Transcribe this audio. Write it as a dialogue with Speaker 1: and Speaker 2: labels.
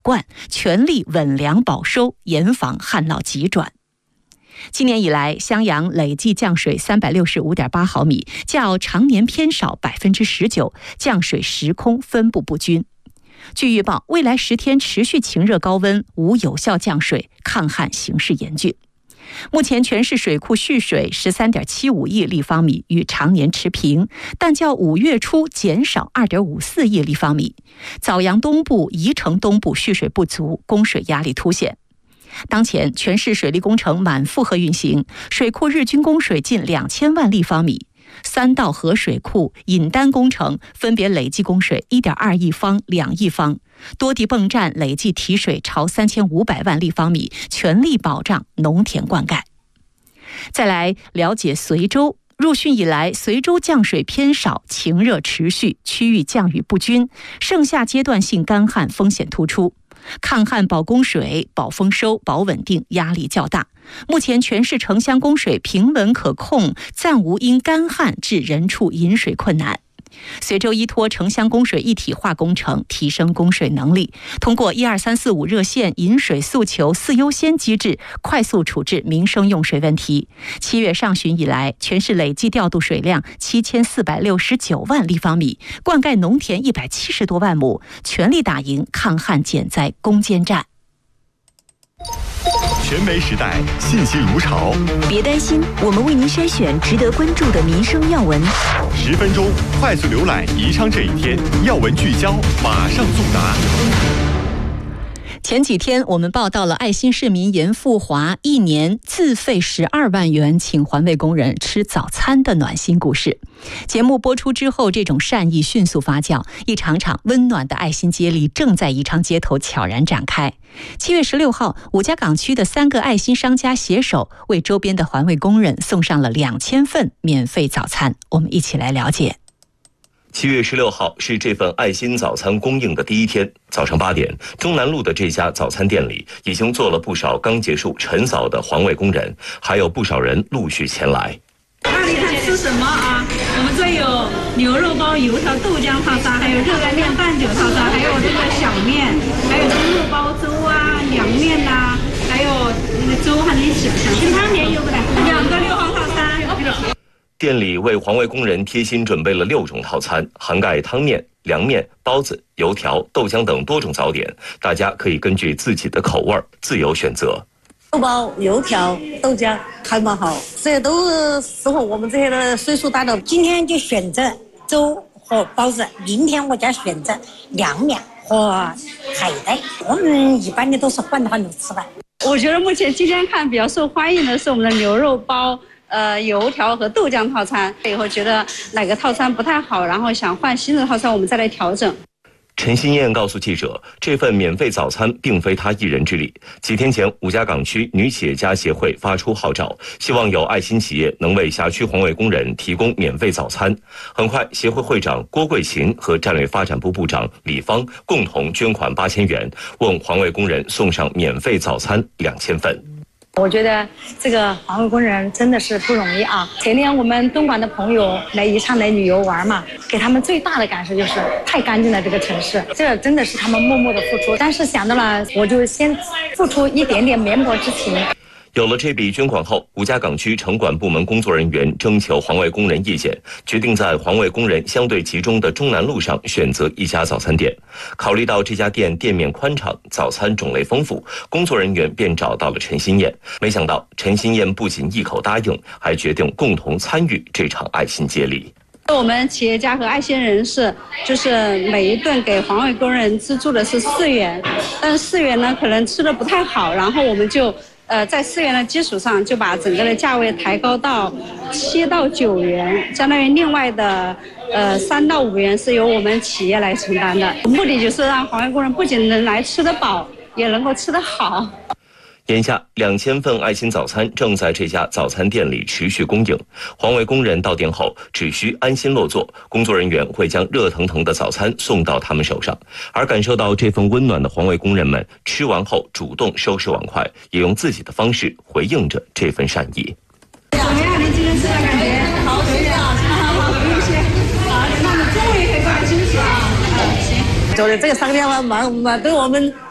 Speaker 1: 贯，全力稳粮保收，严防旱涝急转。今年以来，襄阳累计降水365.8毫米，较常年偏少19%，降水时空分布不均。据预报，未来10天持续晴热高温，无有效降水，抗旱形势严峻。目前全市水库蓄水13.75亿立方米，与常年持平，但较5月初减少2.54亿立方米。枣阳东部、宜城东部蓄水不足，供水压力凸显。当前全市水利工程满负荷运行，水库日均供水近2000万立方米。3道河水库引丹工程分别累计供水1.2亿方、2亿方，多地泵站累计提水超3500万立方米，全力保障农田灌溉。再来了解随州。入汛以来，随州降水偏少，晴热持续，区域降雨不均，盛夏阶段性干旱风险突出。抗旱保供水、保丰收、保稳定压力较大。目前全市城乡供水平稳可控，暂无因干旱致人畜饮水困难。随州依托城乡供水一体化工程，提升供水能力，通过12345热线饮水诉求4优先机制，快速处置民生用水问题。7月上旬以来，全市累计调度水量7469万立方米，灌溉农田170多万亩，全力打赢抗旱减灾攻坚战。
Speaker 2: 全媒时代，信息如潮。
Speaker 3: 别担心，我们为您筛选值得关注的民生要闻。
Speaker 2: 10分钟快速浏览宜昌这一天要闻聚焦，马上送达。
Speaker 1: 前几天我们报道了爱心市民严富华1年自费12万元请环卫工人吃早餐的暖心故事。节目播出之后，这种善意迅速发酵，一场场温暖的爱心接力正在宜昌街头悄然展开。7月16号，五家港区的3个爱心商家携手为周边的环卫工人送上了2000份免费早餐。我们一起来了解。
Speaker 4: 7月16号是这份爱心早餐供应的第一天。早上8点，中南路的这家早餐店里已经坐了不少刚结束晨早的环卫工人，还有不少人陆续前来。
Speaker 5: 那你看吃什么啊？我们这有牛肉包、油条、豆浆套餐，还有热干面、蛋酒套餐，还有这个小面，还有猪肉包粥啊、凉面呐、还有那个粥还能想清汤面有不的？2个6号套餐。
Speaker 4: 店里为环卫工人贴心准备了6种套餐，涵盖汤面、凉面、包子、油条、豆浆等多种早点，大家可以根据自己的口味自由选择。
Speaker 6: 豆包、油条、豆浆还蛮好，这都适合我们这些的岁数大的。
Speaker 7: 今天就选择粥和包子，明天我就选择凉面和海带。我们一般的都是换着吃饭。
Speaker 5: 我觉得目前今天看比较受欢迎的是我们的牛肉包、油条和豆浆套餐。以后觉得哪个套餐不太好，然后想换新的套餐，我们再来调整。
Speaker 4: 陈新燕告诉记者，这份免费早餐并非他一人之力。几天前，五家港区女企业家协会发出号召，希望有爱心企业能为辖区环卫工人提供免费早餐。很快，协会会长郭桂琴和战略发展部部长李芳共同捐款8000元，为环卫工人送上免费早餐2000份。
Speaker 7: 我觉得这个环卫工人真的是不容易啊！前天我们东莞的朋友来宜昌来旅游玩嘛，给他们最大的感受就是太干净了这个城市，这真的是他们默默的付出。但是想到了，我就先付出一点点绵薄之情。
Speaker 4: 有了这笔捐款后，五家港区城管部门工作人员征求环卫工人意见，决定在环卫工人相对集中的中南路上选择一家早餐店。考虑到这家店店面宽敞，早餐种类丰富，工作人员便找到了陈新燕。没想到陈新燕不仅一口答应，还决定共同参与这场爱心接力。
Speaker 5: 我们企业家和爱心人士，就是每一顿给环卫工人资助的是4元，但是4元呢可能吃的不太好，然后我们就在4元的基础上，就把整个的价位抬高到7到9元，相当于另外的3到5元是由我们企业来承担的。目的就是让环卫工人不仅能来吃得饱，也能够吃得好。
Speaker 4: 眼下2000份爱心早餐正在这家早餐店里持续供应，环卫工人到店后只需安心落座，工作人员会将热腾腾的早餐送到他们手上。而感受到这份温暖的环卫工人们，吃完后主动收拾碗筷，也用自己的方式回应着这份善意。
Speaker 5: 怎么样？您今天吃的感觉？好，谢谢啊，好，谢谢。好，那我们中午也可以过来休息啊。行。
Speaker 6: 觉得这个商家蛮对我们